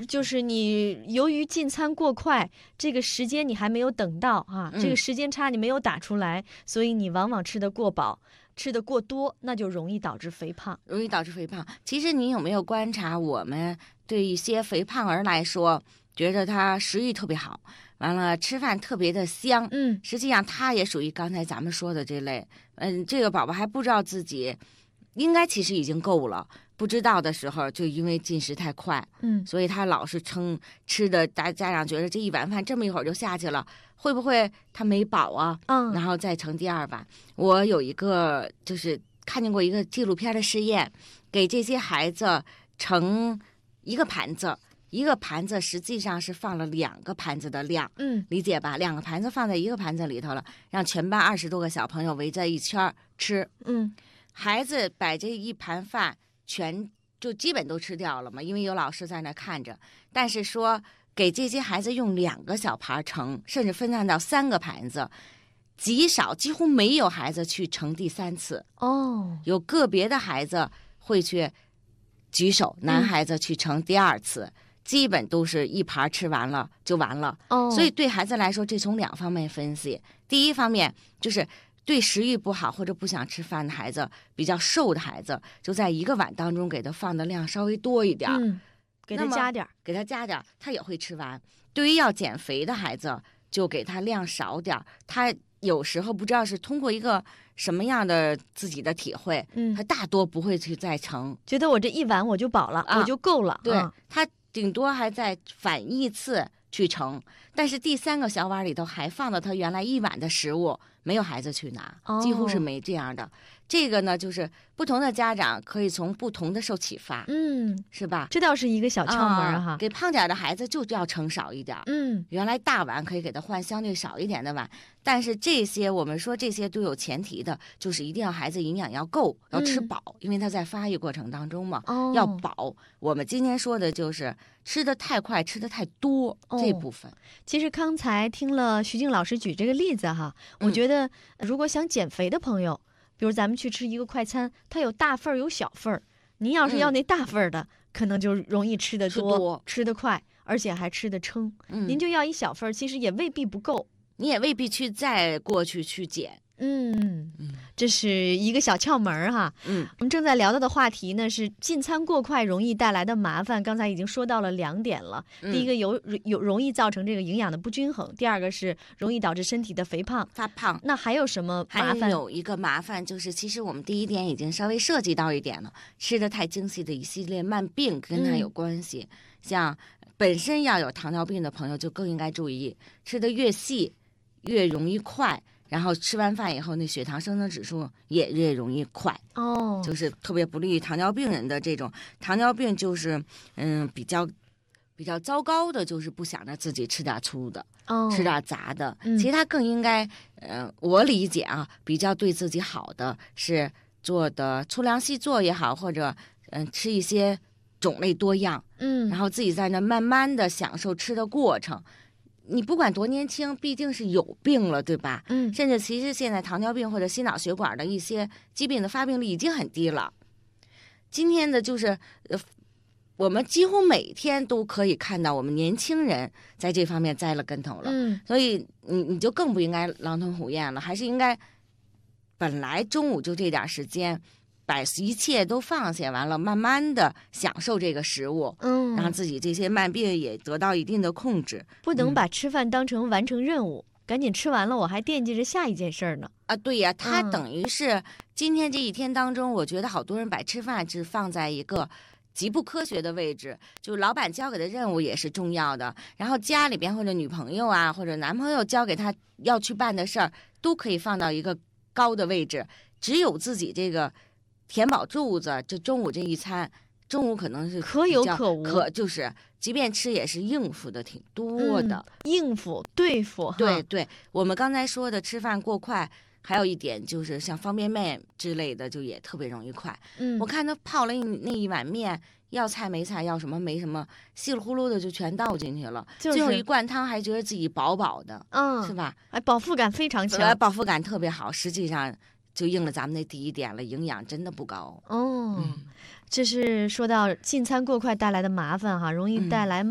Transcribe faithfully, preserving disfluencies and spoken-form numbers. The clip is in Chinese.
就是你由于进餐过快，这个时间你还没有等到啊， 嗯、 这个时间差你没有打出来，所以你往往吃得过饱，吃得过多，那就容易导致肥胖， 容易导致肥胖。其实你有没有观察，我们对一些肥胖儿来说，觉得他食欲特别好，完了吃饭特别的香， 嗯， 实际上他也属于刚才咱们说的这类，嗯，这个宝宝还不知道自己应该其实已经够了，不知道的时候就因为进食太快， 嗯， 所以他老是撑吃的，大家长觉得这一碗饭这么一会儿就下去了，会不会他没饱啊？ 嗯， 然后再盛第二碗。我有一个就是看见过一个纪录片的试验，给这些孩子盛一个盘子，一个盘子实际上是放了两个盘子的量， 嗯， 理解吧？两个盘子放在一个盘子里头了，让全班二十多个小朋友围在一圈吃， 嗯， 孩子把这一盘饭全就基本都吃掉了嘛，因为有老师在那看着。但是说给这些孩子用两个小盘盛，甚至分散到三个盘子，极少几乎没有孩子去盛第三次。 哦， 有个别的孩子会去举手，男孩子去盛第二次。嗯，基本都是一盘吃完了就完了， 哦， 所以对孩子来说，这从两方面分析。第一方面就是对食欲不好或者不想吃饭的孩子，比较瘦的孩子，就在一个碗当中给他放的量稍微多一点， 嗯，给他加点， 给他加点，他也会吃完。对于要减肥的孩子，就给他量少点，他有时候不知道是通过一个什么样的自己的体会， 嗯， 他大多不会去再盛， 觉得我这一碗我就饱了，啊、我就够了。 对、 啊、 他顶多还在反义次去盛，但是第三个小碗里头还放了他原来一碗的食物，没有孩子去拿， 哦、 几乎是没这样的。这个呢，就是不同的家长可以从不同的受启发， 嗯， 是吧？ 这倒是一个小窍门啊哈、 啊。给胖点的孩子就要盛少一点， 嗯， 原来大碗可以给他换相对少一点的碗，但是这些我们说这些都有前提的，就是一定要孩子营养要够，要吃饱，嗯、因为他在发育过程当中嘛， 哦、 要饱。我们今天说的就是吃得太快，吃得太多、哦、这部分。 其实刚才听了徐静老师举这个例子哈，我觉得如果想减肥的朋友。嗯，比如咱们去吃一个快餐，它有大份儿有小份儿，您要是要那大份儿的、嗯、可能就容易吃得多， 吃多吃得快，而且还吃得撑、嗯、您就要一小份儿，其实也未必不够， 你也未必去再过去去减。 嗯，这是一个小窍门哈。 嗯， 我们正在聊到的话题呢是进餐过快容易带来的麻烦，刚才已经说到了两点了。嗯、第一个有有容易造成这个营养的不均衡，第二个是容易导致身体的肥胖发胖。 那还有什么麻烦？ 还有一个麻烦就是，其实我们第一点已经稍微涉及到一点了，吃得太精细的一系列慢病跟它有关系。嗯、像本身要有糖尿病的朋友就更应该注意，吃得越细越容易快。然后吃完饭以后，那血糖升增指数也越容易快哦， 就是特别不利于糖尿病人的这种糖尿病，就是嗯比较比较糟糕的，就是不想着自己吃点粗的， 哦， 吃点杂的， 嗯、 其实他更应该，呃，我理解啊，比较对自己好的是做的粗粮细做也好，或者嗯、呃、吃一些种类多样， 嗯， 然后自己在那慢慢的享受吃的过程。你不管多年轻，毕竟是有病了，对吧？ 嗯， 甚至其实现在糖尿病或者心脑血管的一些疾病的发病率已经很低了。今天的就是，呃，我们几乎每天都可以看到我们年轻人在这方面栽了跟头了。 嗯， 所以你你就更不应该狼吞虎咽了，还是应该本来中午就这点时间。把一切都放下，完了慢慢的享受这个食物， 嗯， 让自己这些慢病也得到一定的控制。 不能把吃饭当成完成任务，嗯、赶紧吃完了，我还惦记着下一件事儿呢。 啊，对呀，它等于是今天这一天当中，嗯、我觉得好多人把吃饭是放在一个极不科学的位置，就老板交给的任务也是重要的，然后家里边或者女朋友啊或者男朋友交给他要去办的事儿，都可以放到一个高的位置，只有自己这个。填饱肚子，就中午这一餐，中午可能是可有可无， 可就是即便吃也是应付的挺多的， 嗯、应付对付。 对对，我们刚才说的吃饭过快，还有一点就是像方便面之类的，就也特别容易快。 嗯， 我看他泡了那一碗面，要菜没菜，要什么没什么，稀里呼噜的就全倒进去了， 就是、 最后一灌汤还觉得自己饱饱的， 嗯， 是吧？ 哎，饱腹感非常强， 饱腹感特别好，实际上。就应了咱们那第一点了，营养真的不高哦。 嗯， 这是说到进餐过快带来的麻烦哈，容易带来